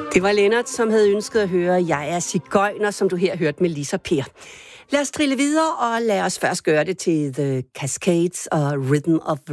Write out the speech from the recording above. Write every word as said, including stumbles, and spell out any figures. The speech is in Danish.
Det var Lennart, som havde ønsket at høre Jeg er sigøjner, som du her hørte med Lisa Per. Lad os trille videre, og lad os først gøre det til The Cascades og Rhythm of